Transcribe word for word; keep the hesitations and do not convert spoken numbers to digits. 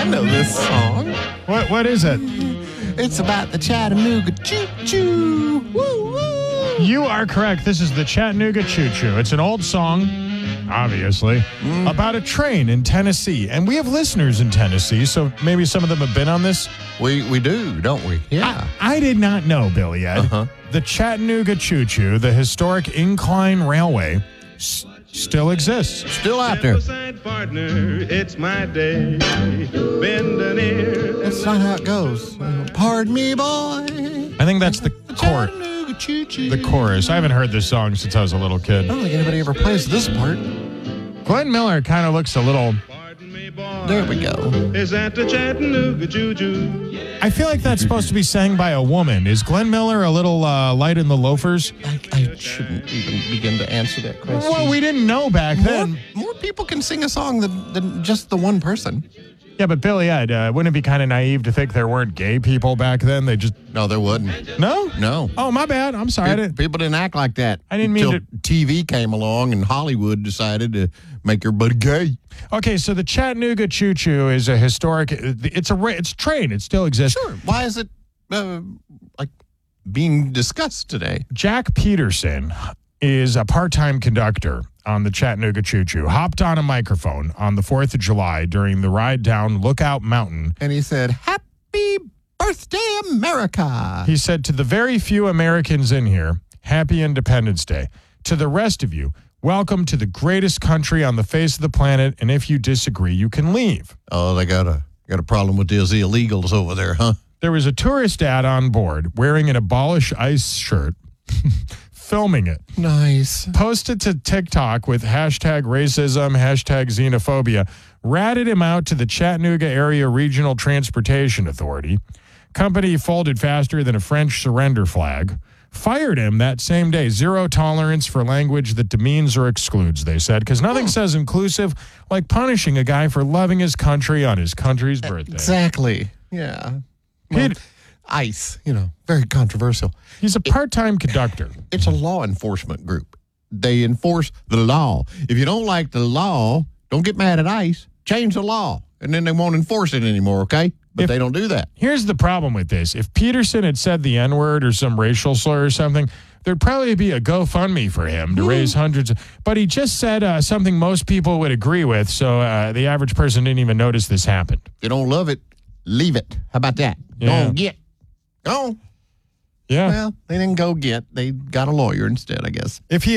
I know this song. What What is it? It's about the Chattanooga choo-choo. Woo, woo. You are correct. This is the Chattanooga Choo Choo. It's an old song, obviously, mm. about a train in Tennessee. And we have listeners in Tennessee, so maybe some of them have been on this. We we do, don't we? Yeah. I, I did not know, Billy Ed. Uh-huh. The Chattanooga Choo Choo, the historic incline railway, s- still exists. Still out there. Partner, it's my day. Bend an ear. That's not how it goes. Pardon me, boy. I think that's the chorus. The chorus. I haven't heard this song since I was a little kid. I don't think anybody ever plays this part. Glenn Miller kind of looks a little... There we go. Is that the Chattanooga choo-choo? I feel like that's supposed to be sang by a woman. Is Glenn Miller a little uh, light in the loafers? I, I shouldn't even begin to answer that question. Well, we didn't know back more, then. More people can sing a song than, than just the one person. Yeah, but Billy Ed, uh, wouldn't it be kind of naive to think there weren't gay people back then? They just... No, there wasn't. No? No. Oh, my bad. I'm sorry. Pe- I didn't... People didn't act like that. I didn't mean until to... T V came along and Hollywood decided to make everybody gay. Okay, so the Chattanooga Choo Choo is a historic... It's a it's a train. It still exists. Sure. Why is it uh, like being discussed today? Jack Peterson is a part-time conductor on the Chattanooga Choo Choo, hopped on a microphone on the fourth of July during the ride down Lookout Mountain. And he said, "Happy birthday, America." He said, to the very few Americans in here, happy Independence Day. To the rest of you, welcome to the greatest country on the face of the planet, and if you disagree, you can leave. Oh, they got a got a problem with those illegals over there, huh? There was a tourist dad on board wearing an Abolish ICE shirt, filming it. Nice. Posted to TikTok with hashtag racism, hashtag xenophobia, ratted him out to the Chattanooga Area Regional Transportation Authority. Company folded faster than a French surrender flag. Fired him that same day. Zero tolerance for language that demeans or excludes, they said, because nothing says inclusive like punishing a guy for loving his country on his country's birthday. Exactly. Yeah. Well, Pete, ICE, you know, very controversial. he's a part-time conductor. It's a law enforcement group. They enforce the law. If you don't like the law, don't get mad at ICE. Change the law, and then they won't enforce it anymore, okay? But If- they don't do that. Here's the problem with this. If Peterson had said the N-word or some racial slur or something, there'd probably be a GoFundMe for him to raise hundreds of... But he just said uh, something most people would agree with, so uh, the average person didn't even notice this happened. If you don't love it, leave it. How about that? Yeah. Don't get. Go. Yeah. Well, they didn't go get. They got a lawyer instead, I guess. If he